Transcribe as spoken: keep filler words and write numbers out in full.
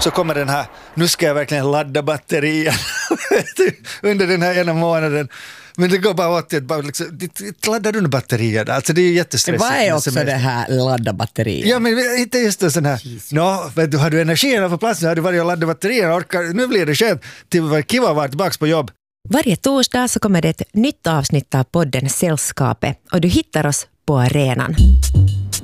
så kommer den här, nu ska jag verkligen ladda batterien under den här ena månaden. Men det går bara åt att bara liksom, laddar du batterier. Alltså det är ju jättestressigt. Vad är också det här ladda batterier? Ja, men inte just en sån här, nå, vet du, har du energin på plats, har du varit och laddat batterier, orkar, nu blir det skönt till att vara kiva att vara tillbaka på jobb. Varje torsdag så kommer det ett nytt avsnitt av podden Sällskapet och du hittar oss på arenan.